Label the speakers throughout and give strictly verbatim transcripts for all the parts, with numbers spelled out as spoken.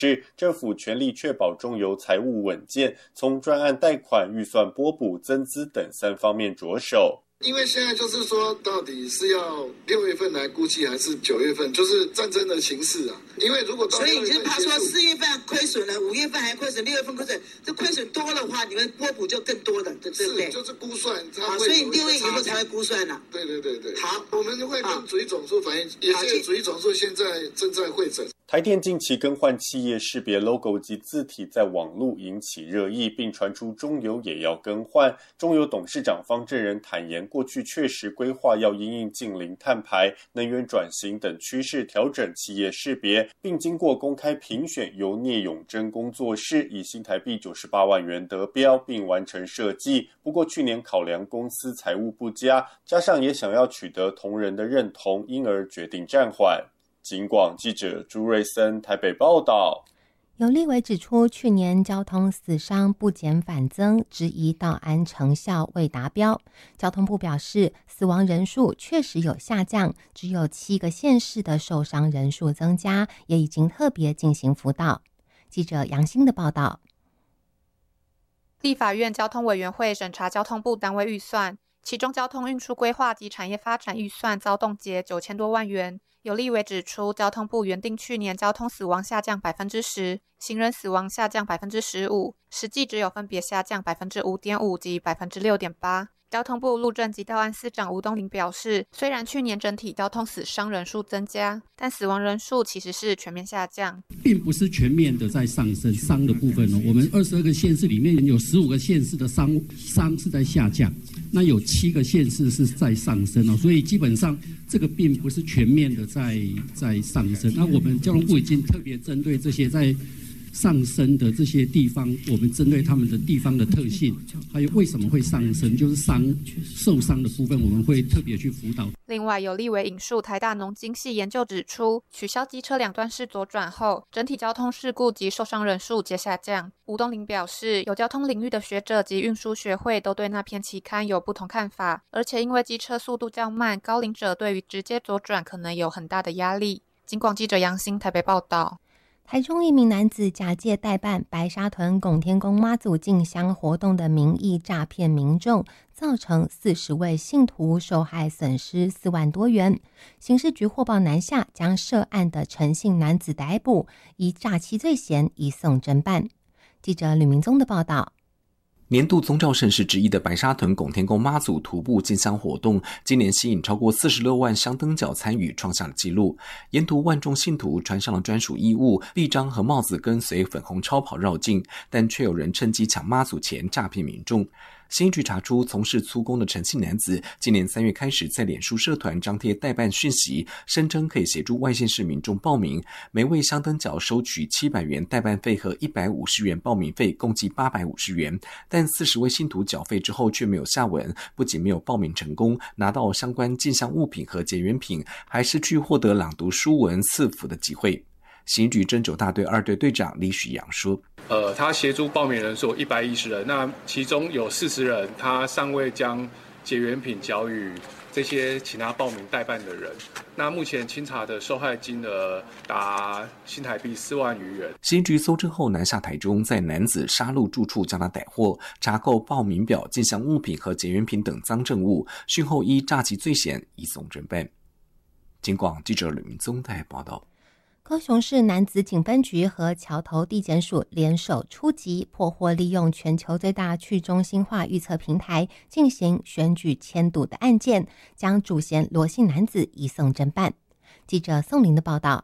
Speaker 1: 是政府全力确保中油财务稳健，从专案贷款、预算拨补、增资等三方面着手。
Speaker 2: 因为现在就是说，到底是要六月份来估计，还是九月份？就是战争的形势啊。因为如果到
Speaker 3: 所以你就怕说四月份亏损了，五月份还亏损，六月份亏损，这亏损多的话，你们拨补就更多的，对不对？
Speaker 2: 就是估算，
Speaker 3: 好，所以六月以后才会估算了。
Speaker 2: 对对对对。
Speaker 3: 好，
Speaker 2: 我们会跟主计总处反映，也是主计总处现在正在会诊。
Speaker 1: 台电近期更换企业识别 logo 及字体，在网络引起热议，并传出中油也要更换。中油董事长方正仁坦言，过去确实规划要因应近零碳排、能源转型等趋势调整企业识别，并经过公开评选，由聂永贞工作室以新台币九十八万元得标，并完成设计。不过去年考量公司财务不佳，加上也想要取得同仁的认同，因而决定暂缓。警广记者朱瑞森台北报道。
Speaker 4: 有立委指出，去年交通死伤不减反增，质疑道安成效未达标。交通部表示，死亡人数确实有下降，只有七个县市的受伤人数增加，也已经特别进行辅导。记者杨欣的报道。
Speaker 5: 立法院交通委员会审查交通部单位预算，其中交通运输规划及产业发展预算遭冻结九千多万元。有立委指出，交通部原定去年交通死亡下降百分之十，行人死亡下降百分之十五，实际只有分别下降百分之五点五及百分之六点八。交通部路政及道安司长吴东林表示，虽然去年整体交通死伤人数增加，但死亡人数其实是全面下降，
Speaker 6: 并不是全面的在上升。伤的部分呢，我们二十二个县市里面有十五个县市的伤伤是在下降，那有七个县市是在上升哦，所以基本上这个并不是全面的在在上升。那我们交通部已经特别针对这些在上升的这些地方，我们针对他们的地方的特性，还有为什么会上升，就是伤受伤的部分，我们会特别去辅导。
Speaker 5: 另外，有立委引述台大农经系研究指出，取消机车两段式左转后，整体交通事故及受伤人数皆下降。吴东林表示，有交通领域的学者及运输学会都对那篇期刊有不同看法，而且因为机车速度较慢，高龄者对于直接左转可能有很大的压力。警广记者杨欣台北报道。
Speaker 4: 台中一名男子假借代办白沙屯拱天宫妈祖进香活动的名义诈骗民众，造成四十位信徒受害损失四万多元。刑事局获报南下，将涉案的陈姓男子逮捕，以诈欺罪嫌移送侦办。记者吕明宗的报道。
Speaker 7: 年度宗教盛事之一的白沙屯拱天宫妈祖徒步进香活动，今年吸引超过四十六万香灯脚参与，创下了纪录。沿途万众信徒穿上了专属衣物、臂章和帽子，跟随粉红超跑绕境，但却有人趁机抢妈祖钱诈骗民众。刑局查出，从事粗工的陈姓男子，今年三月开始在脸书社团张贴代办讯息，声称可以协助外县市民众报名，每位香灯脚收取七百元代办费和一百五十元报名费，共计八百五十元。但四十位信徒缴费之后却没有下文，不仅没有报名成功，拿到相关进香物品和结缘品，还失去获得朗读书文赐福的机会。刑局侦九大队二队队长李许阳说，
Speaker 8: 呃，他协助报名人数一百一十人，那其中有四十人他尚未将结缘品交予这些其他报名代办的人。那目前清查的受害金额达新台币四万余元。
Speaker 7: 刑局搜证后南下台中，在男子沙鹿住处将他逮获，查扣报名表、进香物品和结缘品等赃证物，讯后依诈欺罪嫌移送侦办。警广记者吕明宗台报道。
Speaker 4: 高雄市楠梓警分局和桥头地检署联手出击，破获利用全球最大去中心化预测平台进行选举签赌的案件，将主嫌罗姓男子移送侦办。记者宋玲的报道。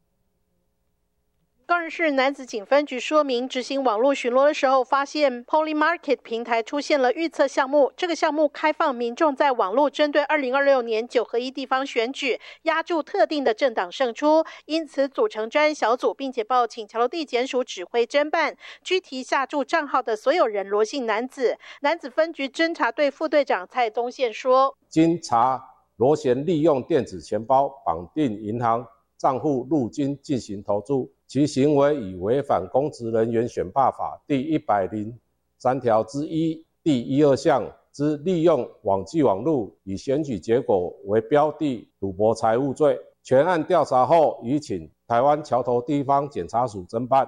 Speaker 9: 高雄市楠梓警分局说明，执行网络巡逻的时候，发现 Polymarket 平台出现了预测项目。这个项目开放民众在网络针对二零二六年九合一地方选举押注特定的政党胜出，因此组成专案小组，并且报请桥头地检署指挥侦办，拘提下注账号的所有人罗姓男子。楠梓分局侦查队副队长蔡宗宪说，
Speaker 10: 经查罗贤利用电子钱包绑定银行账户入金进行投注，其行为已违反公职人员选罢法第一百零三条之一第一二项之利用网际网路以选举结果为标的赌博财物罪。全案调查后，已请台湾桥头地方检察署侦办。